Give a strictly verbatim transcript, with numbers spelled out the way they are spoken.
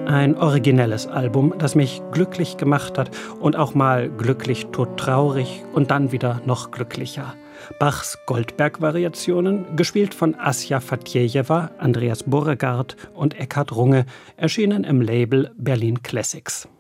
Ein originelles Album, das mich glücklich gemacht hat und auch mal glücklich todtraurig und dann wieder noch glücklicher. Bachs Goldberg-Variationen, gespielt von Asja Fatjejewa, Andreas Borregaard und Eckhard Runge, erschienen im Label Berlin Classics.